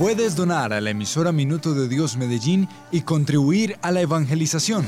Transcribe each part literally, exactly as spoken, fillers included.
Puedes donar a la emisora Minuto de Dios Medellín y contribuir a la evangelización.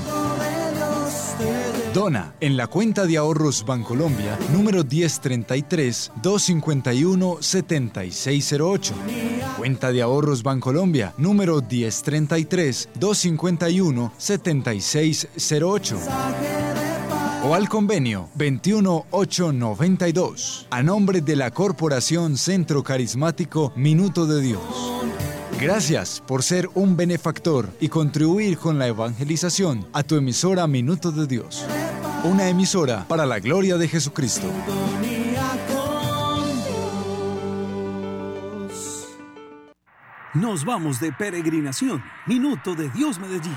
Dona en la cuenta de ahorros Bancolombia, número diez treinta y tres, doscientos cincuenta y uno, setenta y seis cero ocho. Cuenta de ahorros Bancolombia, número diez treinta y tres, doscientos cincuenta y uno, setenta y seis cero ocho. O al convenio veintiuno ochocientos noventa y dos, a nombre de la Corporación Centro Carismático Minuto de Dios. Gracias por ser un benefactor y contribuir con la evangelización a tu emisora Minuto de Dios. Una emisora para la gloria de Jesucristo. Nos vamos de peregrinación. Minuto de Dios Medellín.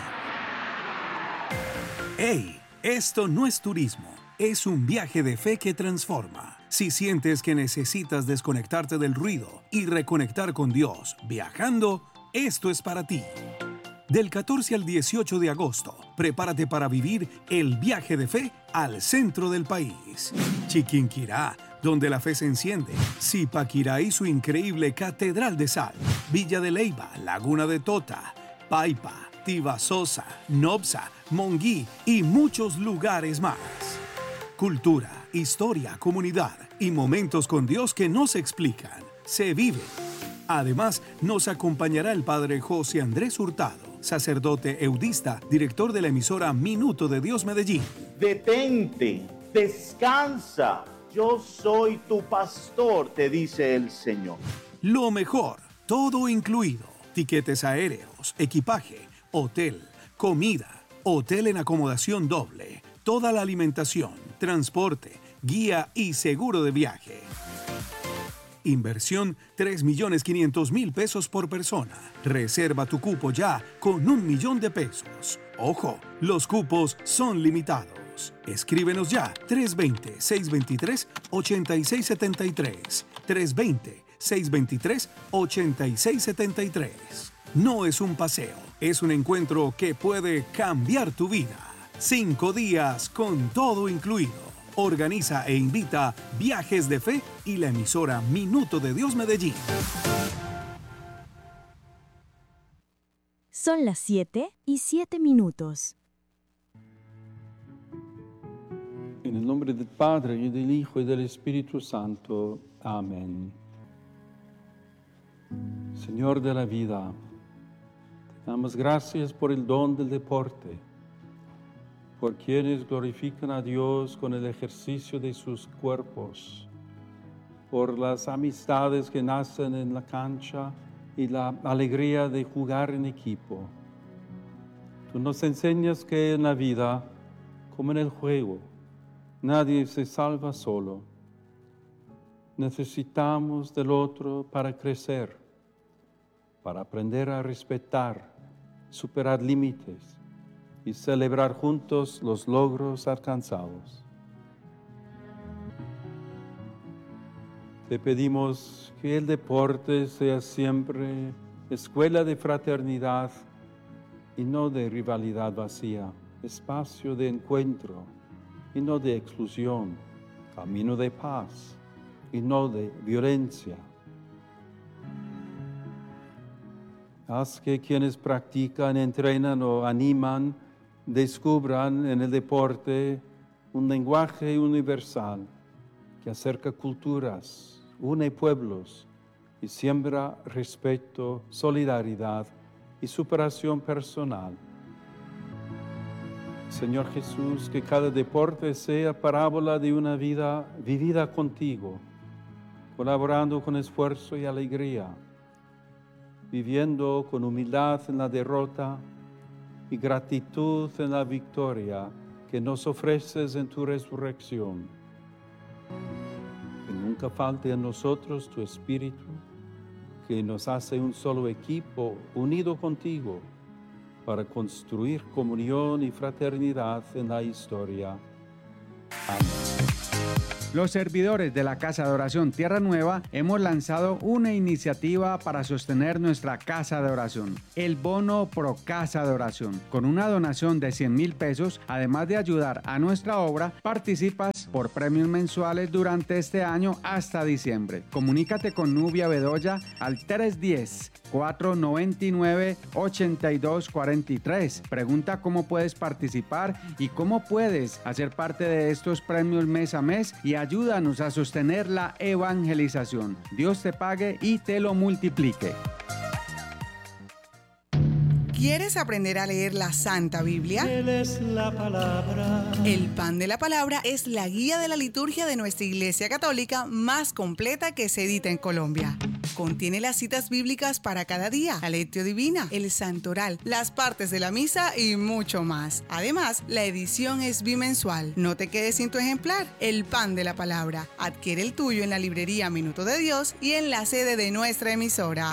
¡Hey! Esto no es turismo. Es un viaje de fe que transforma. Si sientes que necesitas desconectarte del ruido y reconectar con Dios viajando, esto es para ti. Del catorce al dieciocho de agosto, prepárate para vivir el viaje de fe al centro del país. Chiquinquirá, donde la fe se enciende. Zipaquirá y su increíble Catedral de Sal. Villa de Leyva, Laguna de Tota, Paipa, Tibasosa, Nopsa, Monguí y muchos lugares más. Cultura, historia, comunidad y momentos con Dios que no se explican, se viven. Además, nos acompañará el padre José Andrés Hurtado, sacerdote eudista, director de la emisora Minuto de Dios Medellín. Detente, descansa, yo soy tu pastor, te dice el Señor. Lo mejor, todo incluido, tiquetes aéreos, equipaje, hotel, comida, hotel en acomodación doble, toda la alimentación, transporte, guía y seguro de viaje. Inversión tres millones quinientos mil pesos por persona. Reserva tu cupo ya con un millón de pesos. Ojo, los cupos son limitados. Escríbenos ya tres dos cero, seis dos tres, ocho seis siete tres. tres dos cero, seis dos tres, ocho seis siete tres. No es un paseo, es un encuentro que puede cambiar tu vida. Cinco días con todo incluido. Organiza e invita Viajes de Fe y la emisora Minuto de Dios Medellín. Son las siete y siete minutos. En el nombre del Padre, y del Hijo, y del Espíritu Santo. Amén. Señor de la vida, te damos gracias por el don del deporte, por quienes glorifican a Dios con el ejercicio de sus cuerpos, por las amistades que nacen en la cancha y la alegría de jugar en equipo. Tú nos enseñas que en la vida, como en el juego, nadie se salva solo. Necesitamos del otro para crecer, para aprender a respetar, superar límites y celebrar juntos los logros alcanzados. Te pedimos que el deporte sea siempre escuela de fraternidad y no de rivalidad vacía, espacio de encuentro y no de exclusión, camino de paz y no de violencia. Haz que quienes practican, entrenan o animan descubran en el deporte un lenguaje universal que acerca culturas, une pueblos y siembra respeto, solidaridad y superación personal. Señor Jesús, que cada deporte sea parábola de una vida vivida contigo, colaborando con esfuerzo y alegría, viviendo con humildad en la derrota y gratitud en la victoria que nos ofreces en tu resurrección. Que nunca falte en nosotros tu espíritu, que nos hace un solo equipo unido contigo para construir comunión y fraternidad en la historia. Amén. Los servidores de la Casa de Oración Tierra Nueva hemos lanzado una iniciativa para sostener nuestra Casa de Oración, el Bono Pro Casa de Oración. Con una donación de cien mil pesos, además de ayudar a nuestra obra, participas por premios mensuales durante este año hasta diciembre. Comunícate con Nubia Bedoya al tres uno cero, cuatro nueve nueve, ocho dos cuatro tres. Pregunta cómo puedes participar y cómo puedes hacer parte de estos premios mes a mes y ayúdanos a sostener la evangelización. Dios te pague y te lo multiplique. ¿Quieres aprender a leer la Santa Biblia? Él es la palabra. El Pan de la Palabra es la guía de la liturgia de nuestra Iglesia Católica más completa que se edita en Colombia. Contiene las citas bíblicas para cada día, la lectio divina, el santoral, las partes de la misa y mucho más. Además, la edición es bimensual. No te quedes sin tu ejemplar. El Pan de la Palabra. Adquiere el tuyo en la librería Minuto de Dios y en la sede de nuestra emisora.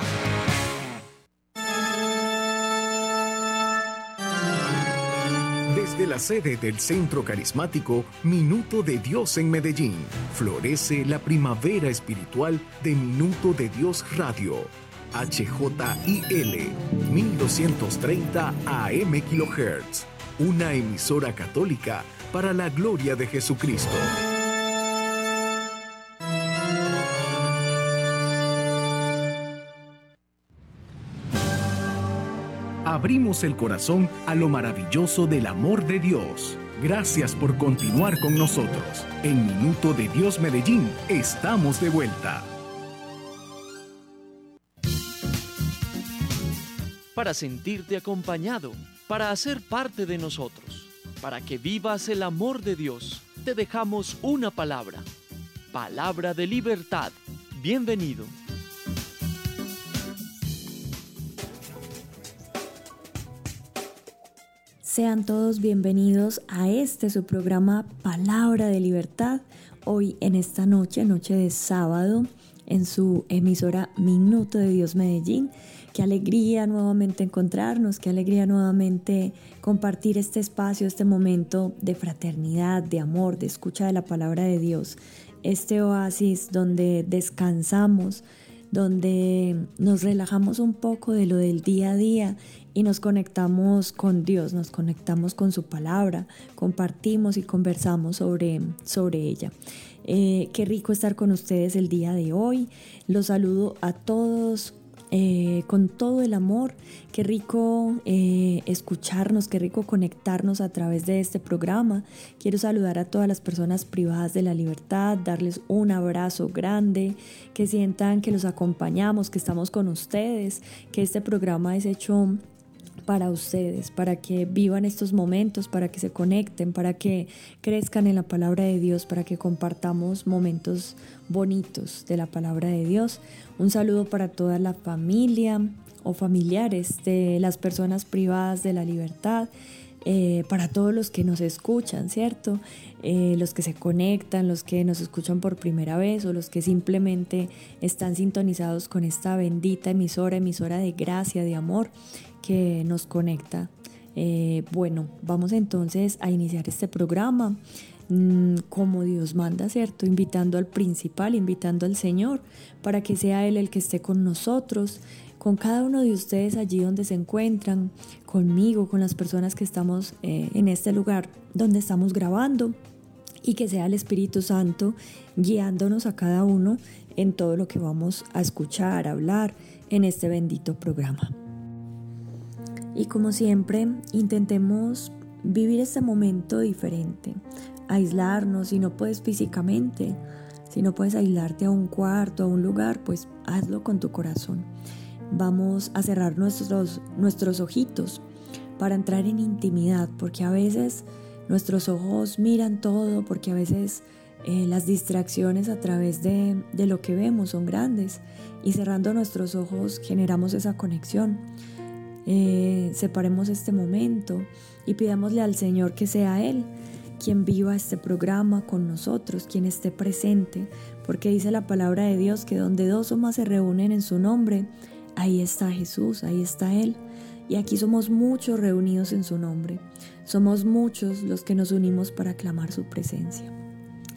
Desde la sede del Centro Carismático Minuto de Dios en Medellín, florece la primavera espiritual de Minuto de Dios Radio. H J I L mil doscientos treinta A M kHz, una emisora católica para la gloria de Jesucristo. Abrimos el corazón a lo maravilloso del amor de Dios. Gracias por continuar con nosotros. En Minuto de Dios Medellín, estamos de vuelta. Para sentirte acompañado, para hacer parte de nosotros, para que vivas el amor de Dios, te dejamos una palabra. Palabra de libertad. Bienvenido. Sean todos bienvenidos a este su programa Palabra de Libertad. Hoy en esta noche, noche de sábado, en su emisora Minuto de Dios Medellín. Qué alegría nuevamente encontrarnos, qué alegría nuevamente compartir este espacio, este momento de fraternidad, de amor, de escucha de la palabra de Dios. Este oasis donde descansamos, donde nos relajamos un poco de lo del día a día y nos conectamos con Dios, nos conectamos con su palabra, compartimos y conversamos sobre, sobre ella. Eh, qué rico estar con ustedes el día de hoy. Los saludo a todos eh, con todo el amor. Qué rico eh, escucharnos, qué rico conectarnos a través de este programa. Quiero saludar a todas las personas privadas de la libertad, darles un abrazo grande, que sientan que los acompañamos, que estamos con ustedes, que este programa es hecho para ustedes, para que vivan estos momentos, para que se conecten, para que crezcan en la palabra de Dios, para que compartamos momentos bonitos de la palabra de Dios. Un saludo para toda la familia o familiares de las personas privadas de la libertad, eh, para todos los que nos escuchan, ¿cierto? Eh, los que se conectan, los que nos escuchan por primera vez o los que simplemente están sintonizados con esta bendita emisora, emisora de gracia, de amor, que nos conecta. Eh, bueno, vamos entonces a iniciar este programa mmm, como Dios manda, ¿cierto? Invitando al principal, invitando al Señor para que sea Él el que esté con nosotros, con cada uno de ustedes allí donde se encuentran, conmigo, con las personas que estamos eh, en este lugar donde estamos grabando, y que sea el Espíritu Santo guiándonos a cada uno en todo lo que vamos a escuchar, a hablar en este bendito programa. Y como siempre, intentemos vivir este momento diferente, aislarnos. Si no puedes físicamente, si no puedes aislarte a un cuarto, a un lugar, pues hazlo con tu corazón. Vamos a cerrar nuestros, nuestros ojitos para entrar en intimidad, porque a veces nuestros ojos miran todo, porque a veces eh, las distracciones a través de, de lo que vemos son grandes, y cerrando nuestros ojos generamos esa conexión. Eh, separemos este momento y pidámosle al Señor que sea Él quien viva este programa con nosotros, quien esté presente, porque dice la palabra de Dios que donde dos o más se reúnen en su nombre, ahí está Jesús, ahí está Él. Y aquí somos muchos reunidos en su nombre, somos muchos los que nos unimos para clamar su presencia.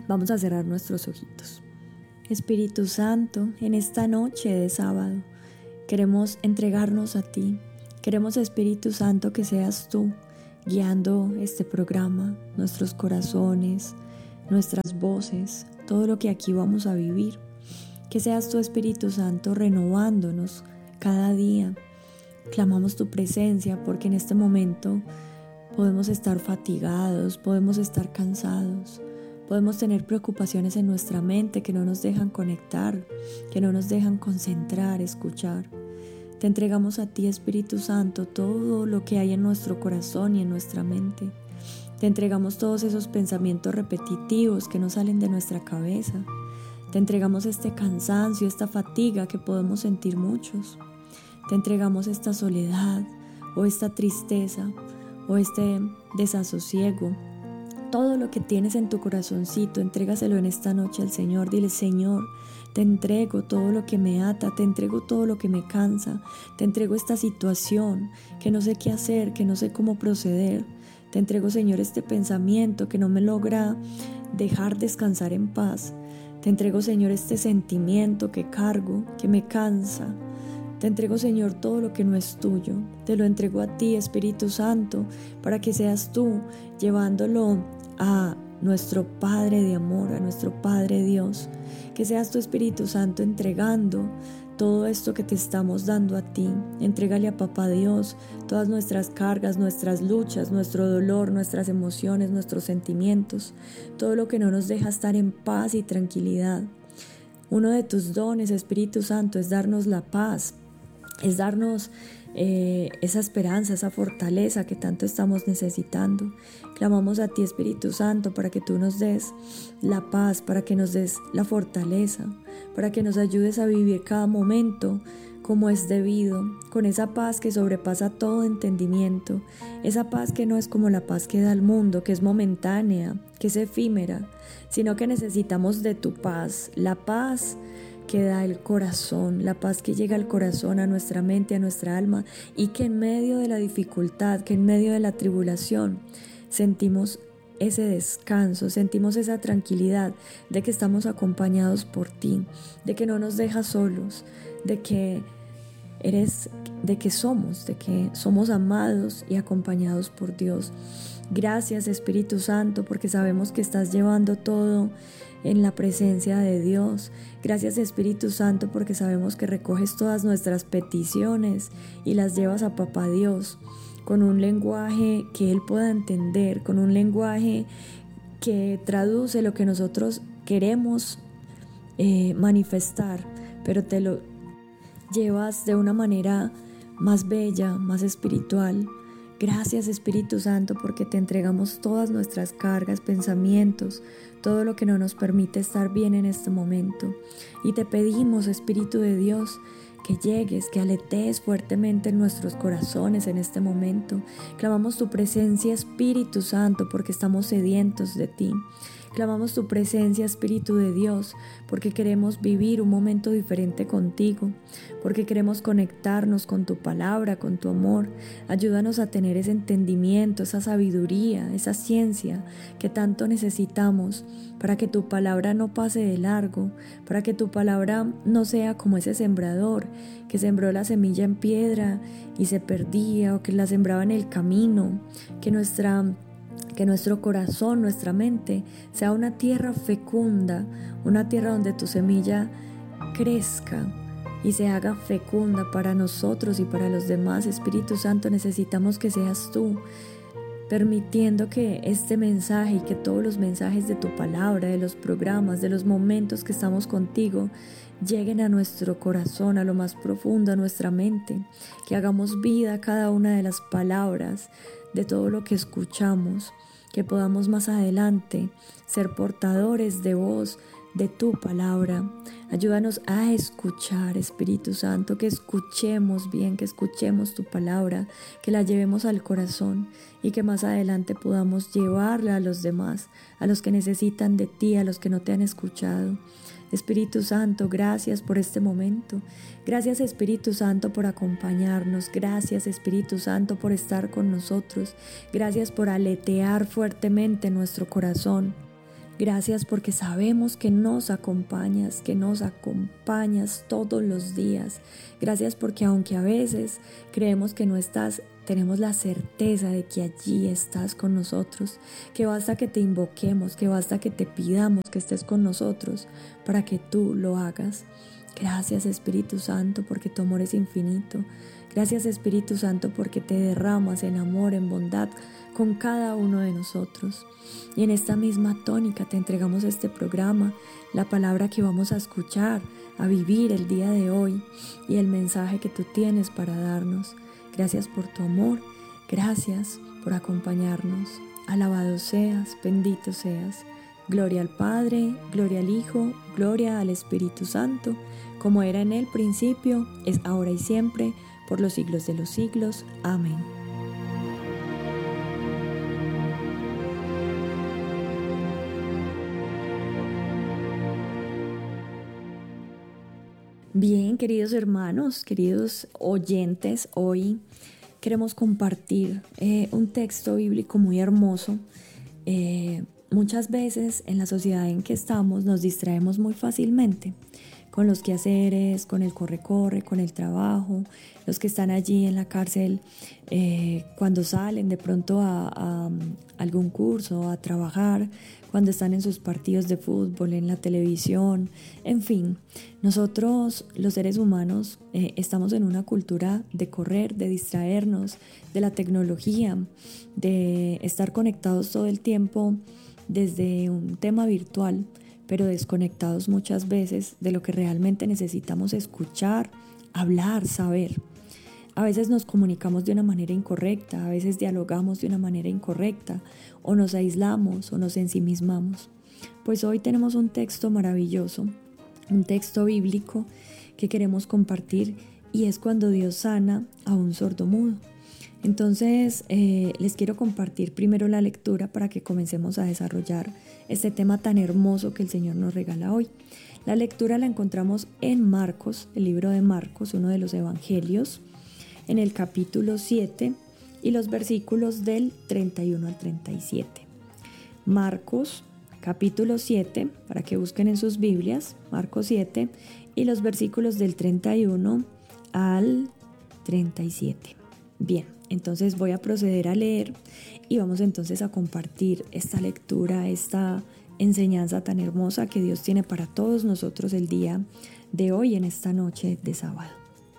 Vamos a cerrar nuestros ojitos. Espíritu Santo, en esta noche de sábado, queremos entregarnos a ti. Queremos, Espíritu Santo, que seas tú guiando este programa, nuestros corazones, nuestras voces, todo lo que aquí vamos a vivir. Que seas tu Espíritu Santo renovándonos cada día. Clamamos tu presencia porque en este momento podemos estar fatigados, podemos estar cansados, podemos tener preocupaciones en nuestra mente que no nos dejan conectar, que no nos dejan concentrar, escuchar. Te entregamos a ti, Espíritu Santo, todo lo que hay en nuestro corazón y en nuestra mente. Te entregamos todos esos pensamientos repetitivos que no salen de nuestra cabeza. Te entregamos este cansancio, esta fatiga que podemos sentir muchos. Te entregamos esta soledad o esta tristeza o este desasosiego. Todo lo que tienes en tu corazoncito, entrégaselo en esta noche al Señor. Dile: Señor, te entrego todo lo que me ata, te entrego todo lo que me cansa, te entrego esta situación que no sé qué hacer, que no sé cómo proceder. Te entrego, Señor, este pensamiento que no me logra dejar descansar en paz. Te entrego, Señor, este sentimiento que cargo, que me cansa. Te entrego, Señor, todo lo que no es tuyo. Te lo entrego a ti, Espíritu Santo, para que seas tú llevándolo a nuestro Padre de amor, a nuestro Padre Dios. Que seas tu Espíritu Santo entregando todo esto que te estamos dando a ti. Entrégale a Papá Dios todas nuestras cargas, nuestras luchas, nuestro dolor, nuestras emociones, nuestros sentimientos, todo lo que no nos deja estar en paz y tranquilidad. Uno de tus dones, Espíritu Santo, es darnos la paz, es darnos eh, esa esperanza, esa fortaleza que tanto estamos necesitando. Clamamos a ti, Espíritu Santo, para que tú nos des la paz, para que nos des la fortaleza, para que nos ayudes a vivir cada momento como es debido, con esa paz que sobrepasa todo entendimiento, esa paz que no es como la paz que da el mundo, que es momentánea, que es efímera, sino que necesitamos de tu paz, la paz que da el corazón, la paz que llega al corazón, a nuestra mente, a nuestra alma, y que en medio de la dificultad, que en medio de la tribulación, sentimos ese descanso, sentimos esa tranquilidad de que estamos acompañados por ti, de que no nos dejas solos, de que eres, de que somos, de que somos amados y acompañados por Dios. Gracias, Espíritu Santo, porque sabemos que estás llevando todo en la presencia de Dios. Gracias, Espíritu Santo, porque sabemos que recoges todas nuestras peticiones y las llevas a Papá Dios con un lenguaje que Él pueda entender, con un lenguaje que traduce lo que nosotros queremos eh, manifestar, pero te lo llevas de una manera más bella, más espiritual. Gracias, Espíritu Santo, porque te entregamos todas nuestras cargas, pensamientos, todo lo que no nos permite estar bien en este momento. Y te pedimos, Espíritu de Dios, que llegues, que aletees fuertemente en nuestros corazones en este momento. Clamamos tu presencia, Espíritu Santo, porque estamos sedientos de ti. Clamamos tu presencia, Espíritu de Dios, porque queremos vivir un momento diferente contigo, porque queremos conectarnos con tu palabra, con tu amor. Ayúdanos a tener ese entendimiento, esa sabiduría, esa ciencia que tanto necesitamos para que tu palabra no pase de largo, para que tu palabra no sea como ese sembrador que sembró la semilla en piedra y se perdía, o que la sembraba en el camino. Que nuestra Que nuestro corazón, nuestra mente, sea una tierra fecunda, una tierra donde tu semilla crezca y se haga fecunda para nosotros y para los demás. Espíritu Santo, necesitamos que seas tú, permitiendo que este mensaje y que todos los mensajes de tu palabra, de los programas, de los momentos que estamos contigo, lleguen a nuestro corazón, a lo más profundo, a nuestra mente. Que hagamos vida a cada una de las palabras, de todo lo que escuchamos, que podamos más adelante ser portadores de voz de tu palabra. Ayúdanos a escuchar, Espíritu Santo, que escuchemos bien, que escuchemos tu palabra, que la llevemos al corazón y que más adelante podamos llevarla a los demás, a los que necesitan de ti, a los que no te han escuchado. Espíritu Santo, gracias por este momento. Gracias, Espíritu Santo, por acompañarnos. Gracias, Espíritu Santo, por estar con nosotros. Gracias por aletear fuertemente nuestro corazón. Gracias porque sabemos que nos acompañas, que nos acompañas todos los días. Gracias porque aunque a veces creemos que no estás, tenemos la certeza de que allí estás con nosotros, que basta que te invoquemos, que basta que te pidamos que estés con nosotros para que tú lo hagas. Gracias Espíritu Santo porque tu amor es infinito. Gracias Espíritu Santo porque te derramas en amor, en bondad con cada uno de nosotros. Y en esta misma tónica te entregamos este programa, la palabra que vamos a escuchar, a vivir el día de hoy y el mensaje que tú tienes para darnos. Gracias por tu amor, gracias por acompañarnos. Alabado seas, bendito seas. Gloria al Padre, gloria al Hijo, gloria al Espíritu Santo, como era en el principio, es ahora y siempre, por los siglos de los siglos. Amén. Bien, queridos hermanos, queridos oyentes, hoy queremos compartir eh, un texto bíblico muy hermoso. Eh, muchas veces en la sociedad en que estamos nos distraemos muy fácilmente con los quehaceres, con el corre-corre, con el trabajo, los que están allí en la cárcel eh, cuando salen de pronto a, a algún curso, a trabajar, cuando están en sus partidos de fútbol, en la televisión, en fin. Nosotros, los seres humanos, eh, estamos en una cultura de correr, de distraernos, de la tecnología, de estar conectados todo el tiempo desde un tema virtual, pero desconectados muchas veces de lo que realmente necesitamos escuchar, hablar, saber. A veces nos comunicamos de una manera incorrecta, a veces dialogamos de una manera incorrecta, o nos aislamos o nos ensimismamos. Pues hoy tenemos un texto maravilloso, un texto bíblico que queremos compartir, y es cuando Dios sana a un sordomudo. Entonces eh, les quiero compartir primero la lectura para que comencemos a desarrollar este tema tan hermoso que el Señor nos regala hoy. La lectura la encontramos en Marcos, el libro de Marcos, uno de los evangelios, en el capítulo siete y los versículos del treinta y uno al treinta y siete. Marcos capítulo siete, para que busquen en sus Biblias, Marcos siete y los versículos del treinta y uno al treinta y siete. Bien, entonces voy a proceder a leer y vamos entonces a compartir esta lectura, esta enseñanza tan hermosa que Dios tiene para todos nosotros el día de hoy, en esta noche de sábado.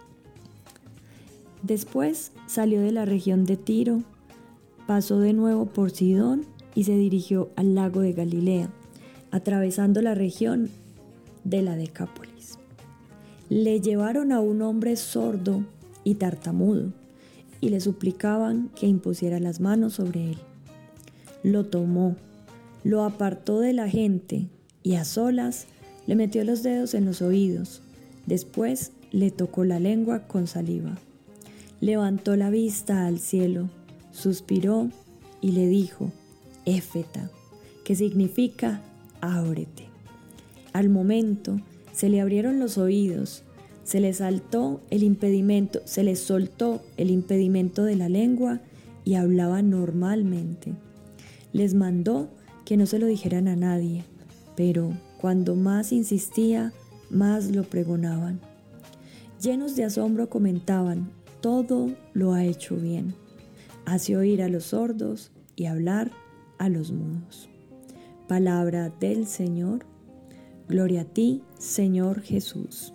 Después salió de la región de Tiro, pasó de nuevo por Sidón y se dirigió al lago de Galilea, atravesando la región de la Decápolis. Le llevaron a un hombre sordo y tartamudo y le suplicaban que impusiera las manos sobre él. Lo tomó, lo apartó de la gente y a solas le metió los dedos en los oídos. Después le tocó la lengua con saliva. Levantó la vista al cielo, suspiró y le dijo: Éfeta, que significa ábrete. Al momento se le abrieron los oídos, se le saltó el impedimento, se le soltó el impedimento de la lengua y hablaba normalmente. Les mandó que no se lo dijeran a nadie, pero cuando más insistía, más lo pregonaban. Llenos de asombro comentaban: todo lo ha hecho bien. Hace oír a los sordos y hablar a los mudos. Palabra del Señor. Gloria a ti, Señor Jesús.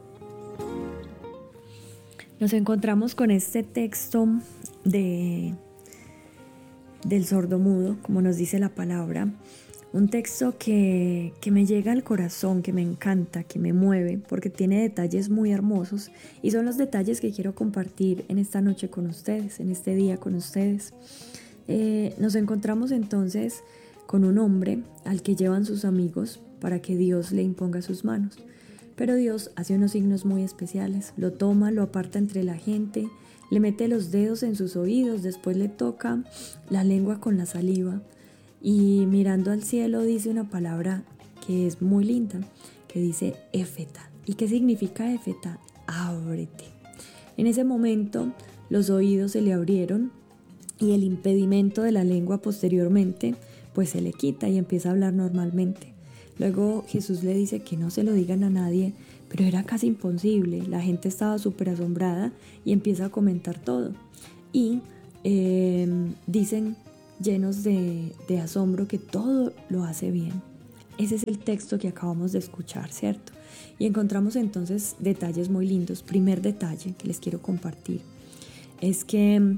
Nos encontramos con este texto de, del sordomudo, como nos dice la palabra. Un texto que, que me llega al corazón, que me encanta, que me mueve, porque tiene detalles muy hermosos y son los detalles que quiero compartir en esta noche con ustedes, en este día con ustedes. Eh, nos encontramos entonces con un hombre al que llevan sus amigos para que Dios le imponga sus manos. Pero Dios hace unos signos muy especiales. Lo toma, lo aparta entre la gente, le mete los dedos en sus oídos, después le toca la lengua con la saliva y mirando al cielo dice una palabra que es muy linda, que dice Éfeta. ¿Y qué significa Éfeta? Ábrete. En ese momento los oídos se le abrieron y el impedimento de la lengua posteriormente pues se le quita y empieza a hablar normalmente. Luego Jesús le dice que no se lo digan a nadie, pero era casi imposible. La gente estaba súper asombrada y empieza a comentar todo. Y eh, dicen llenos de, de asombro que todo lo hace bien. Ese es el texto que acabamos de escuchar, ¿cierto? Y encontramos entonces detalles muy lindos. Primer detalle que les quiero compartir es que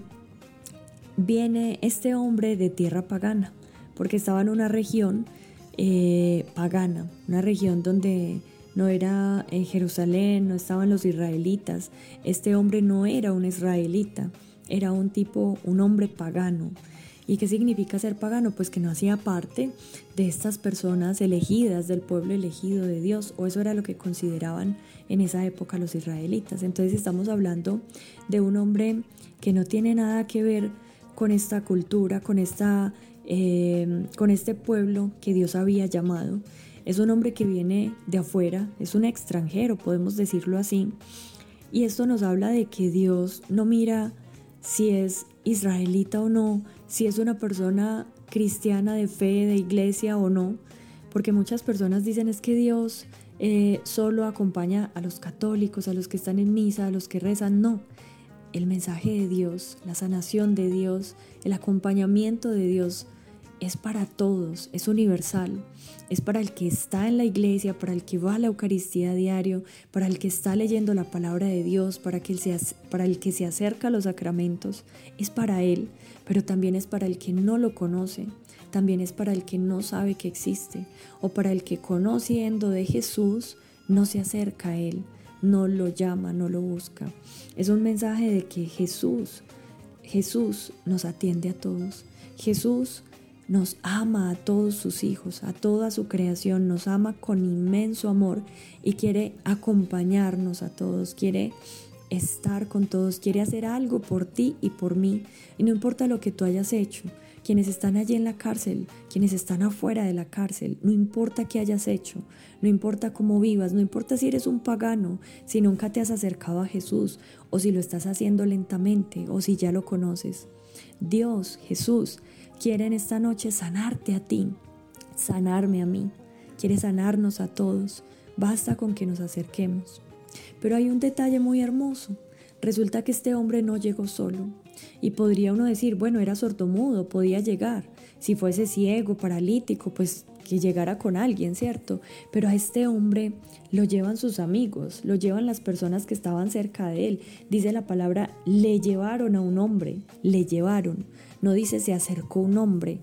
viene este hombre de tierra pagana, porque estaba en una región eh, pagana, una región donde no era en Jerusalén, no estaban los israelitas. Este hombre no era un israelita, era un tipo, un hombre pagano. ¿Y qué significa ser pagano? Pues que no hacía parte de estas personas elegidas, del pueblo elegido de Dios, o eso era lo que consideraban en esa época los israelitas. Entonces estamos hablando de un hombre que no tiene nada que ver con esta cultura, con, esta, eh, con este pueblo que Dios había llamado. Es un hombre que viene de afuera, es un extranjero, podemos decirlo así. Y esto nos habla de que Dios no mira si es israelita o no, si es una persona cristiana de fe, de iglesia o no, porque muchas personas dicen es que Dios eh, solo acompaña a los católicos, a los que están en misa, a los que rezan. No, el mensaje de Dios, la sanación de Dios, el acompañamiento de Dios es para todos, es universal. Es para el que está en la iglesia, para el que va a la Eucaristía a diario, para el que está leyendo la palabra de Dios, para, que se, para el que se acerca a los sacramentos. Es para él, pero también es para el que no lo conoce, también es para el que no sabe que existe, o para el que conociendo de Jesús no se acerca a él, no lo llama, no lo busca. Es un mensaje de que Jesús, Jesús nos atiende a todos. Jesús nos ama a todos sus hijos, a toda su creación, nos ama con inmenso amor y quiere acompañarnos a todos, quiere estar con todos, quiere hacer algo por ti y por mí. Y no importa lo que tú hayas hecho, quienes están allí en la cárcel, quienes están afuera de la cárcel, no importa qué hayas hecho, no importa cómo vivas, no importa si eres un pagano, si nunca te has acercado a Jesús o si lo estás haciendo lentamente o si ya lo conoces. Dios, Jesús, quiere en esta noche sanarte a ti, sanarme a mí, quiere sanarnos a todos, basta con que nos acerquemos. Pero hay un detalle muy hermoso, resulta que este hombre no llegó solo, y podría uno decir, bueno, era sordomudo, podía llegar, si fuese ciego, paralítico, pues que llegara con alguien, ¿cierto? Pero a este hombre lo llevan sus amigos, lo llevan las personas que estaban cerca de él. Dice la palabra, le llevaron a un hombre, le llevaron. No dice se acercó un hombre.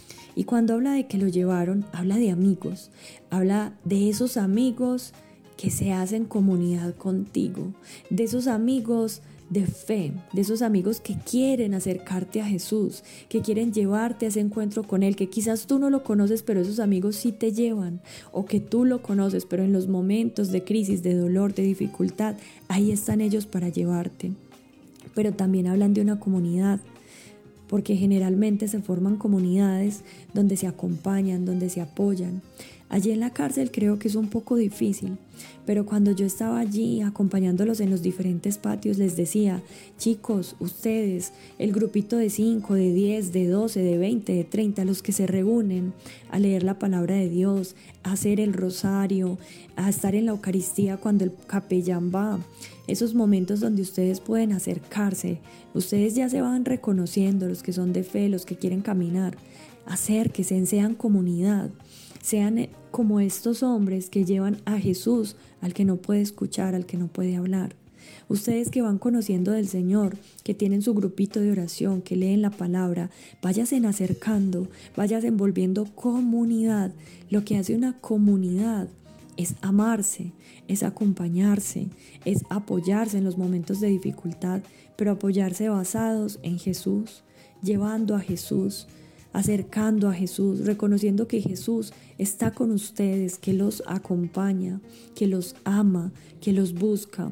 Y cuando habla de que lo llevaron, habla de amigos, habla de esos amigos que se hacen comunidad contigo, de esos amigos de fe, de esos amigos que quieren acercarte a Jesús, que quieren llevarte a ese encuentro con Él, que quizás tú no lo conoces, pero esos amigos sí te llevan, o que tú lo conoces, pero en los momentos de crisis, de dolor, de dificultad, ahí están ellos para llevarte. Pero también hablan de una comunidad, porque generalmente se forman comunidades donde se acompañan, donde se apoyan. Allí en la cárcel creo que es un poco difícil, pero cuando yo estaba allí acompañándolos en los diferentes patios les decía, chicos, ustedes, el grupito de cinco, de diez, de doce, de veinte, de treinta, los que se reúnen a leer la palabra de Dios, a hacer el rosario, a estar en la Eucaristía cuando el capellán va, esos momentos donde ustedes pueden acercarse, ustedes ya se van reconociendo, los que son de fe, los que quieren caminar, acérquense, sean comunidad. Sean como estos hombres que llevan a Jesús al que no puede escuchar, al que no puede hablar. Ustedes que van conociendo del Señor, que tienen su grupito de oración, que leen la palabra, váyanse acercando, váyanse envolviendo comunidad. Lo que hace una comunidad es amarse, es acompañarse, es apoyarse en los momentos de dificultad, pero apoyarse basados en Jesús, llevando a Jesús, acercando a Jesús, reconociendo que Jesús está con ustedes, que los acompaña, que los ama, que los busca.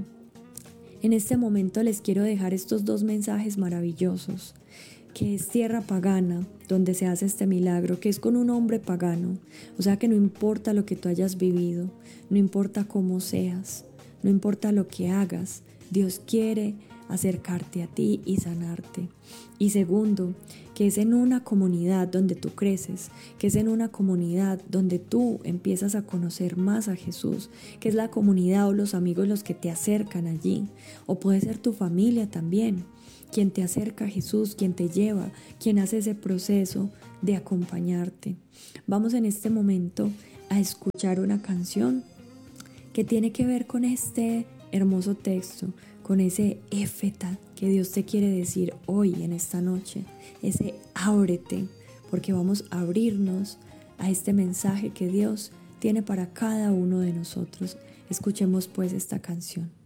En este momento les quiero dejar estos dos mensajes maravillosos, que es tierra pagana, donde se hace este milagro, que es con un hombre pagano. O sea que no importa lo que tú hayas vivido, no importa cómo seas, no importa lo que hagas, Dios quiere acercarte a ti y sanarte. Y segundo, que es en una comunidad donde tú creces, que es en una comunidad donde tú empiezas a conocer más a Jesús, que es la comunidad o los amigos los que te acercan allí, o puede ser tu familia también, quien te acerca a Jesús, quien te lleva, quien hace ese proceso de acompañarte. Vamos en este momento a escuchar una canción que tiene que ver con este hermoso texto, con ese éfeta que Dios te quiere decir hoy en esta noche, ese ábrete, porque vamos a abrirnos a este mensaje que Dios tiene para cada uno de nosotros. Escuchemos pues esta canción.